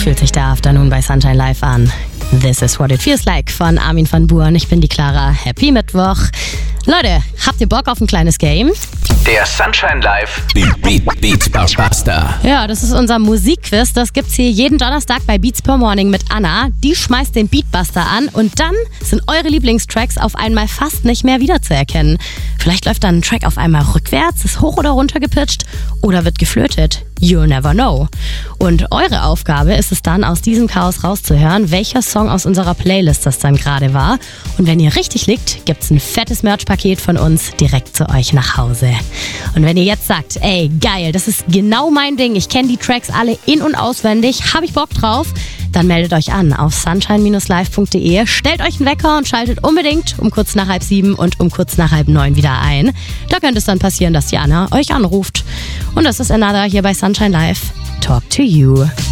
fühlt sich der Afternoon bei Sunshine Live an. This is what it feels like von Armin van Buuren. Ich bin die Clara. Happy Mittwoch. Leute, habt ihr Bock auf ein kleines Game? Der Sunshine Live Beats Buster. Ja, das ist unser Musikquiz. Das gibt's hier jeden Donnerstag bei Beats per Morning mit Anna. Die schmeißt den Beatbuster an und dann sind eure Lieblingstracks auf einmal fast nicht mehr wiederzuerkennen. Vielleicht läuft dann ein Track auf einmal rückwärts, ist hoch oder runter gepitcht oder wird geflötet. You'll never know. Und eure Aufgabe ist es dann, aus diesem Chaos rauszuhören, welcher Song aus unserer Playlist das dann gerade war. Und wenn ihr richtig liegt, gibt's ein fettes Merch-Paket von uns direkt zu euch nach Hause. Und wenn ihr jetzt sagt, ey, geil, das ist genau mein Ding, ich kenne die Tracks alle in- und auswendig, hab ich Bock drauf, dann meldet euch an auf sunshine-live.de, stellt euch einen Wecker und schaltet unbedingt um kurz nach 6:30 und um kurz nach 8:30 wieder ein. Da könnte es dann passieren, dass die Anna euch anruft. Und das ist Another hier bei Sunshine Live. Talk to you.